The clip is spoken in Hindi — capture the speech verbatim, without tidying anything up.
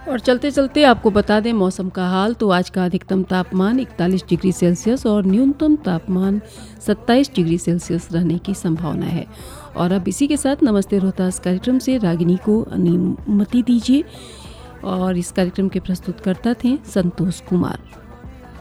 और चलते चलते आपको बता दें मौसम का हाल। तो आज का अधिकतम तापमान इकतालीस डिग्री सेल्सियस और न्यूनतम तापमान सत्ताईस डिग्री सेल्सियस रहने की संभावना है। और अब इसी के साथ नमस्ते रोहतास कार्यक्रम से रागिनी को अनुमति दीजिए। और इस कार्यक्रम के प्रस्तुतकर्ता थे संतोष कुमार।